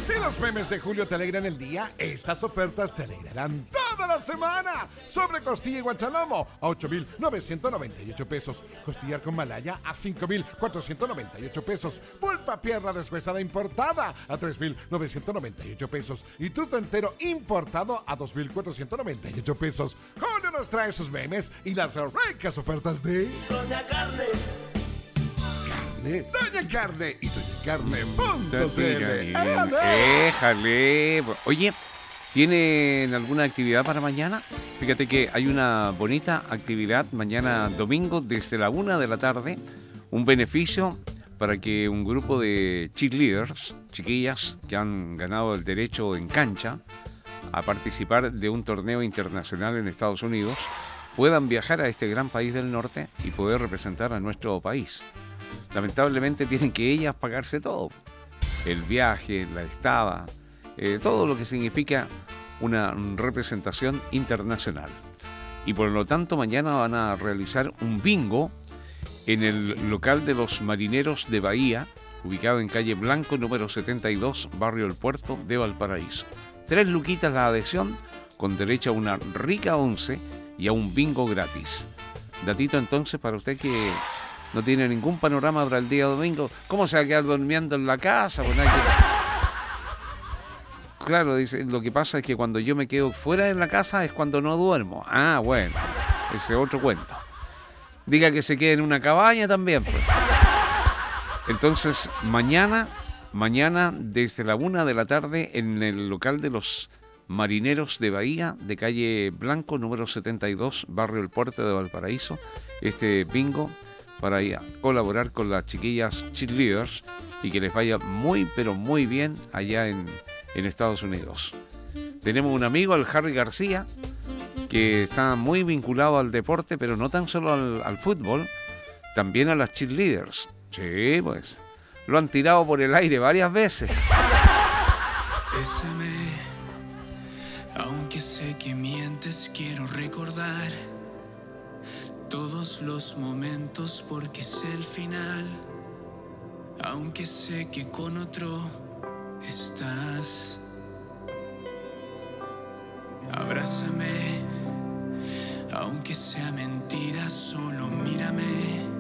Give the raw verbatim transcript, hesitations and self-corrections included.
Si los memes de Julio te alegran el día, estas ofertas te alegrarán toda la semana. Sobre costilla y guanchalomo a ocho mil novecientos noventa y ocho pesos. Costillar con malaya a cinco mil cuatrocientos noventa y ocho pesos. Pulpa pierna deshuesada importada a tres mil novecientos noventa y ocho pesos. Y truto entero importado a dos mil cuatrocientos noventa y ocho pesos. Julio nos trae sus memes y las ricas ofertas de Doña Carne. Doña Carne y Doña Carne punto c l. Éjale. Oye, ¿tienen alguna actividad para mañana? Fíjate que hay una bonita actividad mañana domingo desde la una de la tarde. Un beneficio para que un grupo de cheerleaders, chiquillas que han ganado el derecho en cancha a participar de un torneo internacional en Estados Unidos, puedan viajar a este gran país del norte y poder representar a nuestro país. Lamentablemente tienen que ellas pagarse todo, el viaje, la estada, eh, todo lo que significa una representación internacional. Y por lo tanto mañana van a realizar un bingo en el local de los Marineros de Bahía, ubicado en calle Blanco número setenta y dos, barrio El Puerto de Valparaíso. Tres luquitas la adhesión, con derecho a una rica once y a un bingo gratis. Datito entonces para usted que no tiene ningún panorama para el día domingo. ¿Cómo se va a quedar durmiendo en la casa? Pues hay que... Claro, dice, lo que pasa es que cuando yo me quedo fuera de la casa es cuando no duermo. Ah, bueno, ese otro cuento. Diga que se quede en una cabaña también, pues. Entonces, mañana, mañana desde la una de la tarde en el local de los Marineros de Bahía, de calle Blanco, número setenta y dos, barrio El Puerto de Valparaíso, este bingo para ir a colaborar con las chiquillas cheerleaders y que les vaya muy, pero muy bien allá en, en Estados Unidos. Tenemos un amigo, el Harry García, que está muy vinculado al deporte, pero no tan solo al, al fútbol, también a las cheerleaders. Sí, pues, lo han tirado por el aire varias veces. Bésame, aunque sé que mientes, quiero recordar todos los momentos porque es el final. Aunque sé que con otro estás. Abrázame, aunque sea mentira, solo mírame.